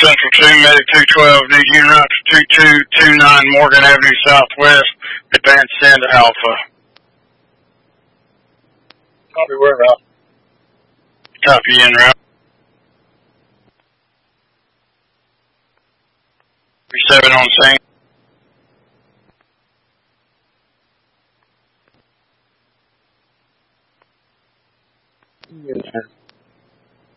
Central 2, Medic 212, need you route to 2229 Morgan Avenue Southwest, advance into Alpha. Copy, we're route. Copy in route. 37 on scene. Yes, sir.